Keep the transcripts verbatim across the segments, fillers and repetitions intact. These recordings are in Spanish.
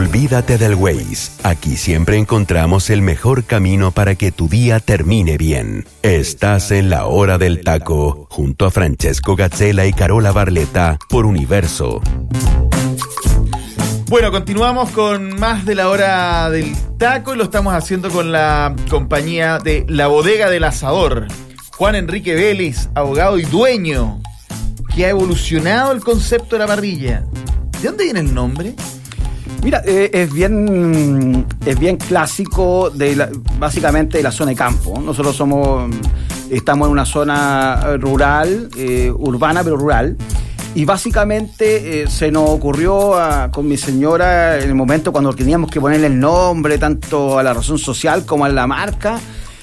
Olvídate del Waze. Aquí siempre encontramos el mejor camino para que tu día termine bien. Estás en La Hora del Taco, junto a Francesco Gazzella y Carola Barletta, por Universo. Bueno, continuamos con más de La Hora del Taco y lo estamos haciendo con la compañía de La Bodega del Asador. Juan Enrique Vélez, abogado y dueño, que ha evolucionado el concepto de la parrilla. ¿De dónde viene el nombre? Mira, eh, es bien es bien clásico, de la, básicamente de la zona de campo. Nosotros somos estamos en una zona rural, eh, urbana pero rural, y básicamente eh, se nos ocurrió a, con mi señora en el momento cuando teníamos que ponerle el nombre tanto a la razón social como a la marca.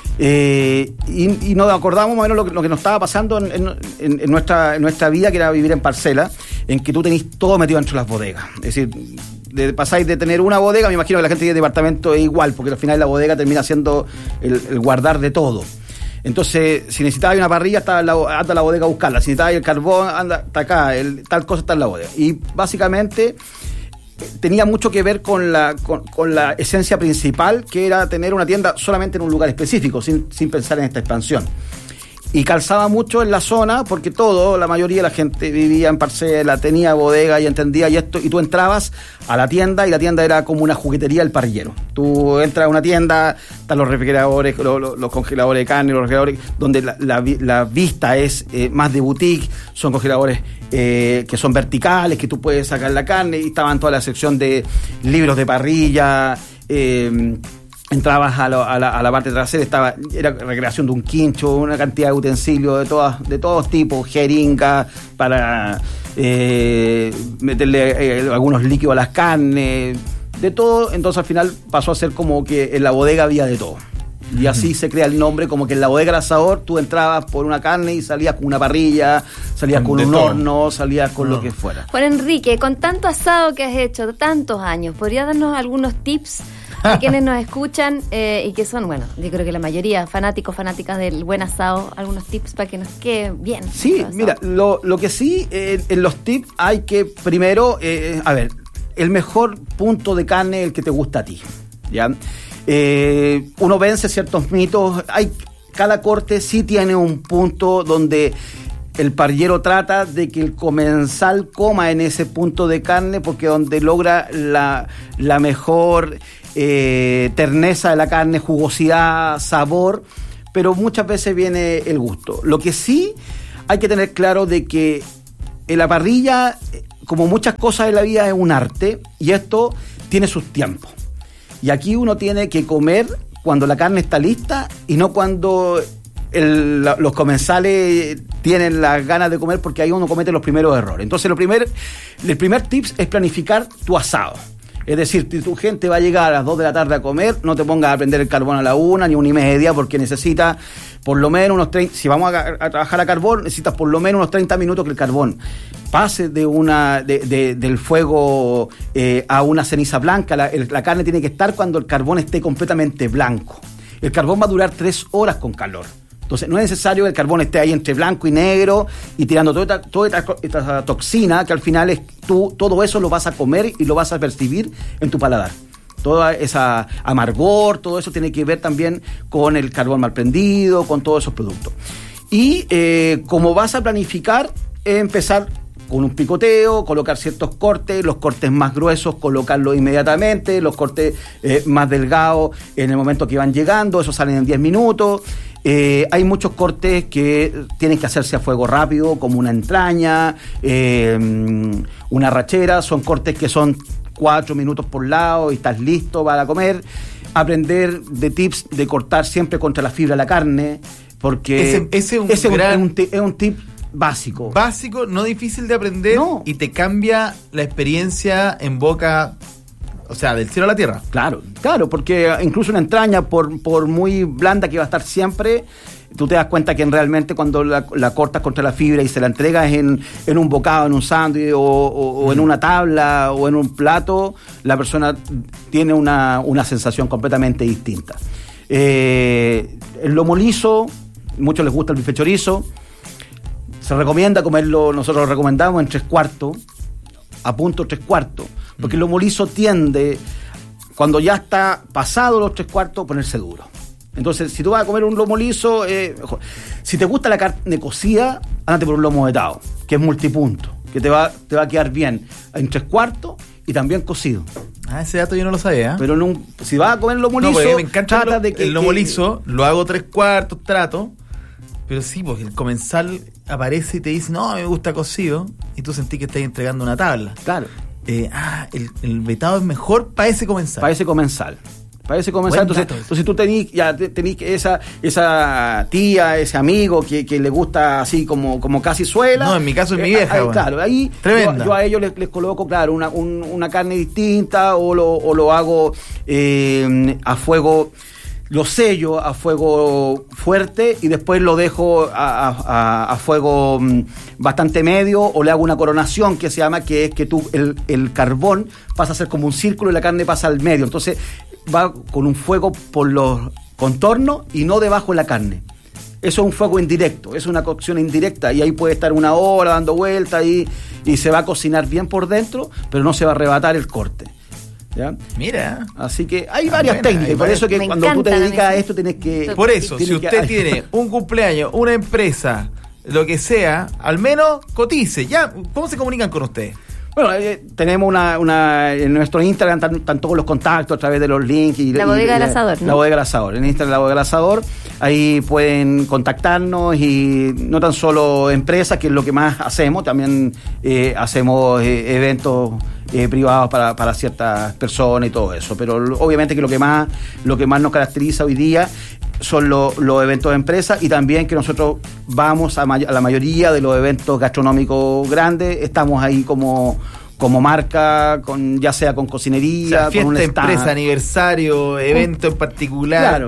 Eh, y, y nos acordamos más o menos lo que, lo que nos estaba pasando en, en, en, nuestra, en nuestra vida, que era vivir en parcela, en que tú tenés todo metido dentro de las bodegas. Es decir, de, pasáis de tener una bodega, me imagino que la gente de departamento es igual, porque al final la bodega termina siendo el, el guardar de todo. Entonces, si necesitabas una parrilla, estaba en la, anda a la bodega a buscarla. Si necesitabas el carbón, anda, está acá, el, tal cosa está en la bodega. Y básicamente tenía mucho que ver con la, con, con la esencia principal, que era tener una tienda solamente en un lugar específico, sin, sin pensar en esta expansión. Y calzaba mucho en la zona, porque todo, la mayoría de la gente vivía en parcela, tenía bodega y entendía y esto, y tú entrabas a la tienda y la tienda era como una juguetería del parrillero. Tú entras a una tienda, están los refrigeradores, los, los, los congeladores de carne, los refrigeradores, donde la, la, la vista es eh, más de boutique, son congeladores eh, que son verticales, que tú puedes sacar la carne, y estaban toda la sección de libros de parrilla, eh, entrabas a, lo, a, la, a la parte trasera, estaba, era recreación de un quincho, una cantidad de utensilios de todas, de todos tipos, jeringas para eh, meterle eh, algunos líquidos a las carnes, de todo. Entonces al final pasó a ser como que en la bodega había de todo. Y así uh-huh. se crea el nombre, como que en la bodega del asador tú entrabas por una carne y salías con una parrilla, salías con de un todo. horno, salías con uh-huh. lo que fuera. Juan Enrique, con tanto asado que has hecho, tantos años, ¿podrías darnos algunos tips a quienes nos escuchan eh, y que son, bueno, yo creo que la mayoría fanáticos, fanáticas del buen asado, algunos tips para que nos quede bien? Sí, mira, lo, lo que sí, eh, en los tips hay que primero, eh, a ver, el mejor punto de carne es el que te gusta a ti, ¿ya? Eh, uno vence ciertos mitos, hay, cada corte sí tiene un punto donde el parrillero trata de que el comensal coma en ese punto de carne, porque donde logra la, la mejor eh, terneza de la carne, jugosidad, sabor, pero muchas veces viene el gusto. Lo que sí hay que tener claro de que en la parrilla, como muchas cosas en la vida, es un arte, y esto tiene sus tiempos. Y aquí uno tiene que comer cuando la carne está lista y no cuando el, la, los comensales tienen las ganas de comer, porque ahí uno comete los primeros errores. Entonces, lo primer, el primer tips es planificar tu asado. Es decir, si tu gente va a llegar a las dos de la tarde a comer, no te pongas a prender el carbón a la una ni una y media, porque necesitas por lo menos unos treinta, si vamos a, a trabajar a carbón, necesitas por lo menos unos treinta minutos que el carbón pase de una de, de, del fuego eh, a una ceniza blanca. La, el, la carne tiene que estar cuando el carbón esté completamente blanco. El carbón va a durar tres horas con calor. Entonces, no es necesario que el carbón esté ahí entre blanco y negro y tirando toda esta, toda esta, esta toxina, que al final es tú, todo eso lo vas a comer y lo vas a percibir en tu paladar. Toda esa amargor, todo eso tiene que ver también con el carbón mal prendido, con todos esos productos. Y eh, como vas a planificar, es empezar con un picoteo, colocar ciertos cortes, los cortes más gruesos, colocarlos inmediatamente, los cortes eh, más delgados en el momento que van llegando, esos salen en diez minutos. Eh, hay muchos cortes que tienen que hacerse a fuego rápido, como una entraña, eh, una rachera, son cortes que son cuatro minutos por lado y estás listo para comer. Aprender de tips de cortar siempre contra la fibra de la carne, porque ese, ese, un ese gran... es, un, es un tip básico. Básico, no difícil de aprender, no. Y te cambia la experiencia en boca, o sea, del cielo a la tierra. Claro, claro, porque incluso una entraña, por, por muy blanda que va a estar siempre, tú te das cuenta que realmente cuando la, la cortas contra la fibra y se la entregas en, en un bocado, en un sándwich o, o, o en una tabla o en un plato, la persona tiene una, una sensación completamente distinta. Eh, el lomo liso, muchos les gusta el bife chorizo, se recomienda comerlo, nosotros lo recomendamos en tres cuartos. a punto tres cuartos, porque mm. el lomo liso tiende, cuando ya está pasado los tres cuartos, a ponerse duro. Entonces, si tú vas a comer un lomo liso, eh, mejor. Si te gusta la carne cocida, ándate por un lomo vetado, que es multipunto, que te va, te va a quedar bien en tres cuartos y también cocido. Ah, ese dato yo no lo sabía. Pero no, si vas a comer lomo liso, no, me encanta trata lo, de que... El lomo que, liso, lo hago tres cuartos, trato, pero sí, porque el comensal aparece y te dice, no, me gusta cocido, y tú sentís que estás entregando una tabla. Claro. Eh, ah, el, el vetado es mejor para ese comensal. Para ese comensal. Para ese comensal. Entonces, entonces tú tenés, ya tenés esa, esa tía, ese amigo que, que le gusta así como, como casi suela. No, en mi caso es mi eh, vieja. Ahí, bueno. Claro, ahí yo, yo a ellos les, les coloco, claro, una, un, una carne distinta o lo, o lo hago eh, a fuego, lo sello a fuego fuerte y después lo dejo a, a, a fuego bastante medio, o le hago una coronación que se llama, que es que tú el, el carbón pasa a ser como un círculo y la carne pasa al medio. Entonces va con un fuego por los contornos y no debajo de la carne. Eso es un fuego indirecto, es una cocción indirecta, y ahí puede estar una hora dando vueltas y, y se va a cocinar bien por dentro, pero no se va a arrebatar el corte. ¿Ya? Mira. Así que hay ah, varias buena, técnicas, por eso que me cuando tú te dedicas a esto tienes que... Por eso, si usted que... tiene un cumpleaños, una empresa, lo que sea, al menos cotice. Ya, ¿cómo se comunican con ustedes? Bueno, eh, tenemos una, una en nuestro Instagram están, están todos los contactos a través de los links. Y, la bodega y, del asador, ¿no? La bodega del asador. En Instagram la bodega del asador. Ahí pueden contactarnos, y no tan solo empresas, que es lo que más hacemos, también eh, hacemos eh, eventos eh, privados para, para ciertas personas y todo eso. Pero obviamente que lo que más, lo que más nos caracteriza hoy día son lo, los eventos de empresas, y también que nosotros vamos a, may- a la mayoría de los eventos gastronómicos grandes, estamos ahí como, como marca, con ya sea con cocinería, o sea, fiesta, con un empresa, aniversario, evento en particular. Claro.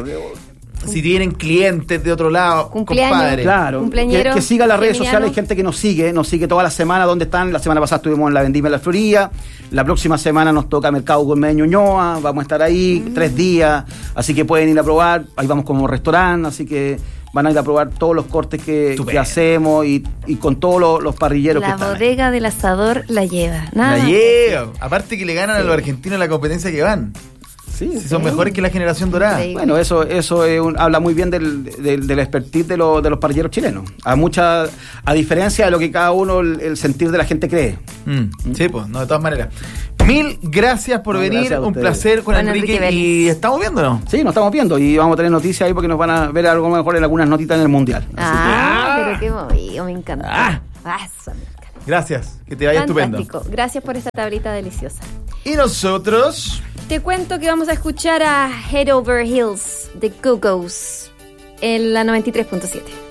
Si tienen clientes de otro lado, compadre. Claro, que, que siga las redes sociales, hay gente que nos sigue, nos sigue toda la semana, ¿dónde están? La semana pasada estuvimos en la Vendimia de la Florida, la próxima semana nos toca Mercado Gourmet de Ñuñoa, vamos a estar ahí mm. tres días, así que pueden ir a probar, ahí vamos como restaurante, así que van a ir a probar todos los cortes que, que hacemos, y, y con todos los, los parrilleros la que están. La bodega del asador la lleva. Nada la lleva, aparte que le ganan sí. a los argentinos en la competencia que van. Sí, si sí. son mejores que la generación dorada. Sí. Bueno, eso eso es un, habla muy bien del, del, del expertise de, lo, de los parrilleros chilenos. A mucha a diferencia de lo que cada uno, el, el sentir de la gente cree. Mm, ¿Mm? Sí, pues, no, de todas maneras. Mil gracias por no, venir, gracias un placer, Juan bueno, Enrique, Enrique y estamos viéndonos. Sí, nos estamos viendo, y vamos a tener noticias ahí porque nos van a ver algo mejor en algunas notitas en el Mundial. Ah, que... pero qué movido, me encanta. Ah. Paso, me encanta. Gracias, que te vaya Fantástico. Estupendo. Gracias por esta tablita deliciosa. Y nosotros... Te cuento que vamos a escuchar a Head Over Heels de Go-Go's en la noventa y tres punto siete.